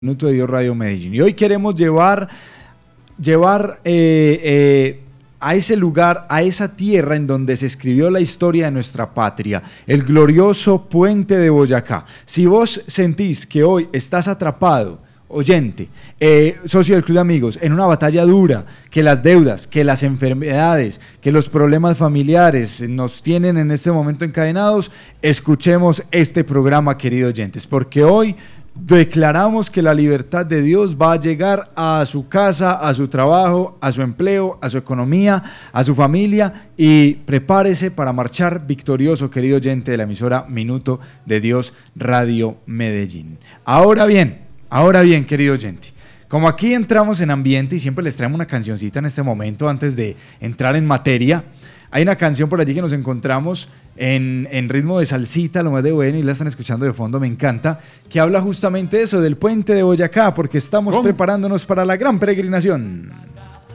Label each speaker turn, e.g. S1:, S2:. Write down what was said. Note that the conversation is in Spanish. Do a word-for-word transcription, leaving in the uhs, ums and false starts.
S1: Minuto de Dios Radio Medellín. Y hoy queremos llevar, llevar eh, eh, a ese lugar, a esa tierra en donde se escribió la historia de nuestra patria, el glorioso Puente de Boyacá. Si vos sentís que hoy estás atrapado, oyente, eh, socio del Club de Amigos, en una batalla dura, que las deudas, que las enfermedades, que los problemas familiares nos tienen en este momento encadenados, escuchemos este programa, queridos oyentes, porque hoy declaramos que la libertad de Dios va a llegar a su casa, a su trabajo, a su empleo, a su economía, a su familia, y prepárese para marchar victorioso, querido oyente de la emisora Minuto de Dios Radio Medellín. Ahora bien, ahora bien, querido oyente, como aquí entramos en ambiente y siempre les traemos una cancioncita en este momento antes de entrar en materia, hay una canción por allí que nos encontramos en, en ritmo de salsita, lo más de bueno, y la están escuchando de fondo, me encanta, que habla justamente de eso, del Puente de Boyacá, porque estamos ¿Cómo? preparándonos para la gran peregrinación.